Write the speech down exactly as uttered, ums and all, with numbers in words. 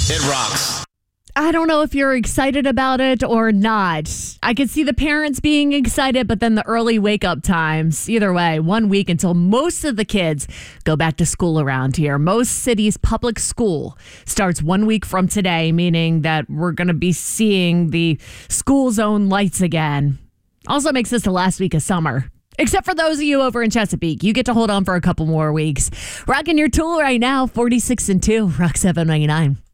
It rocks. I don't know if you're excited about it or not. I could see the parents being excited, but then the early wake up times. Either way, one week until most of the kids go back to school around here. Most cities' public school starts one week from today, meaning that we're going to be seeing the school zone lights again. Also makes this the last week of summer. Except for those of you over in Chesapeake, you get to hold on for a couple more weeks. Rocking your tool right now, forty-six and two, Rock seven ninety-nine.